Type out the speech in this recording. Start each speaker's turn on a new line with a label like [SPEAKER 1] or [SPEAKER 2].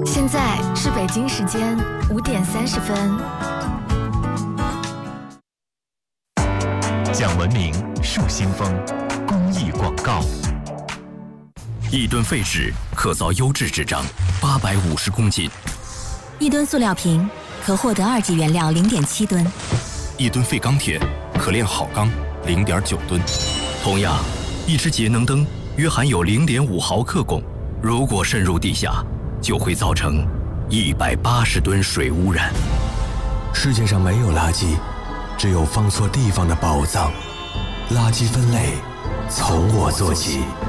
[SPEAKER 1] 现在是北京时间5点30分。
[SPEAKER 2] 讲文明树新风，公益广告。
[SPEAKER 3] 1吨废纸可造优质纸张850公斤
[SPEAKER 4] ，1吨塑料瓶可获得2级原料0.7吨
[SPEAKER 3] ，1吨废钢铁可炼好钢0.9吨。同样，一只节能灯约含有0.5毫克汞，如果渗入地下，就会造成180吨水污染。
[SPEAKER 5] 世界上没有垃圾，只有放错地方的宝藏。垃圾分类从我做起。